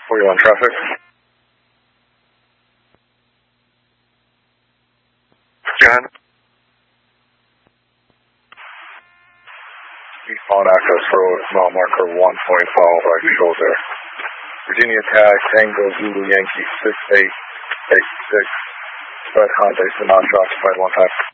41 traffic. Go ahead. On access road, mile marker 1 point, followed by shoulder. Virginia Tag, Tango Zulu Yankee 6886. Red Honda, Sinatra occupied 1 time.